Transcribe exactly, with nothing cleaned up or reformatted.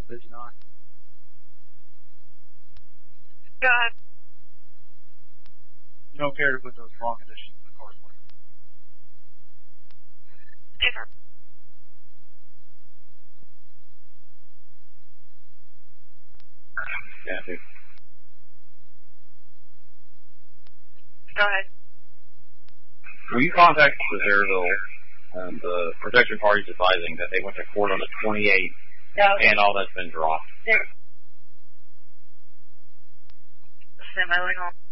fifty-nine. God. You don't care to put those wrong conditions in the car's way. Different. Yeah, dude. Go ahead. Will you contact the Zaresville, um, the protection parties advising that they went to court on the twenty-eighth No. and all that's been dropped? There. Semi-legal.